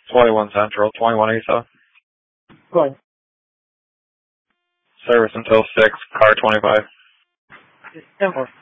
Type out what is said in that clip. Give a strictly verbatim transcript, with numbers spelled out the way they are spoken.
twenty-one Central, twenty-one Asa. Go ahead. Service until six, car twenty-five. ten four.